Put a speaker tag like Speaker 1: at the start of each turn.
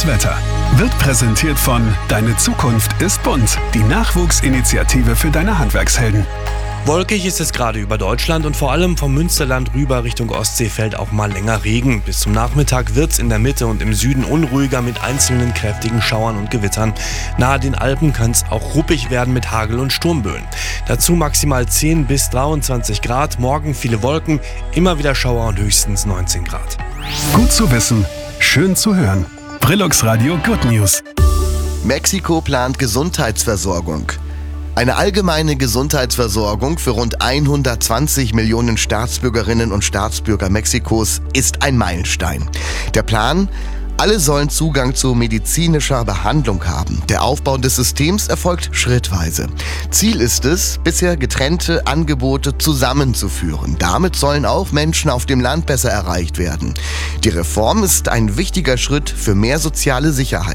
Speaker 1: Das Wetter wird präsentiert von Deine Zukunft ist bunt, die Nachwuchsinitiative für deine Handwerkshelden.
Speaker 2: Wolkig ist es gerade über Deutschland und vor allem vom Münsterland rüber Richtung Ostsee fällt auch mal länger Regen. Bis zum Nachmittag wird's in der Mitte und im Süden unruhiger mit einzelnen kräftigen Schauern und Gewittern. Nahe den Alpen kann es auch ruppig werden mit Hagel- und Sturmböen. Dazu maximal 10 bis 23 Grad, morgen viele Wolken, immer wieder Schauer und höchstens 19 Grad.
Speaker 1: Gut zu wissen, schön zu hören. Brillux Radio Good News.
Speaker 3: Mexiko plant Gesundheitsversorgung. Eine allgemeine Gesundheitsversorgung für rund 120 Millionen Staatsbürgerinnen und Staatsbürger Mexikos ist ein Meilenstein. Der Plan? Alle sollen Zugang zu medizinischer Behandlung haben. Der Aufbau des Systems erfolgt schrittweise. Ziel ist es, bisher getrennte Angebote zusammenzuführen. Damit sollen auch Menschen auf dem Land besser erreicht werden. Die Reform ist ein wichtiger Schritt für mehr soziale Sicherheit.